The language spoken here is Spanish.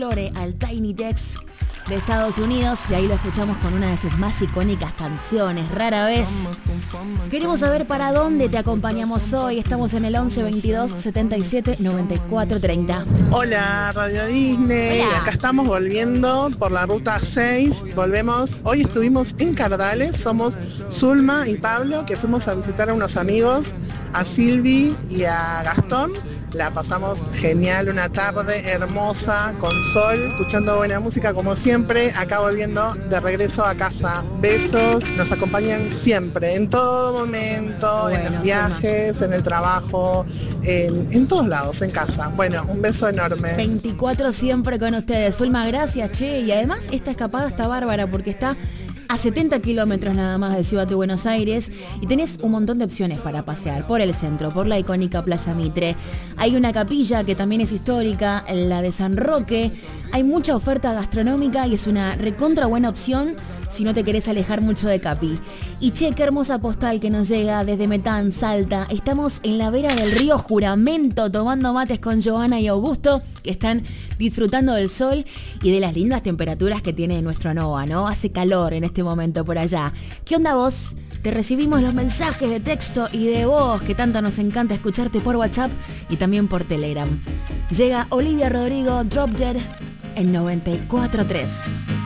Lore al Tiny Desk de Estados Unidos, y ahí lo escuchamos con una de sus más icónicas canciones, Rara Vez. Queremos saber para dónde te acompañamos hoy. Estamos en el 11 22 77 94 30. Hola, Radio Disney. Hola. Acá estamos volviendo por la ruta 6. Volvemos. Hoy estuvimos en Cardales. Somos Zulma y Pablo, que fuimos a visitar a unos amigos, a Silvi y a Gastón. La pasamos genial, una tarde hermosa, con sol, escuchando buena música como siempre. Acá volviendo de regreso a casa. Besos, nos acompañan siempre, en todo momento, Bueno, en los viajes, en el trabajo, en todos lados, en casa. Bueno, un beso enorme. 24 siempre con ustedes. Zulma, gracias, che. Y además esta escapada está bárbara porque está a 70 kilómetros nada más de Ciudad de Buenos Aires y tenés un montón de opciones para pasear por el centro, por la icónica Plaza Mitre. Hay una capilla que también es histórica, la de San Roque. Hay mucha oferta gastronómica y es una recontra buena opción si no te querés alejar mucho de Capi. Y che, qué hermosa postal que nos llega desde Metán, Salta. Estamos en la vera del río Juramento tomando mates con Joana y Augusto, que están disfrutando del sol y de las lindas temperaturas que tiene nuestro NOA, ¿no? Hace calor en este momento por allá. ¿Qué onda vos? Te recibimos los mensajes de texto y de voz que tanto nos encanta escucharte por WhatsApp y también por Telegram. Llega Olivia Rodrigo, Drop Dead en 94.3.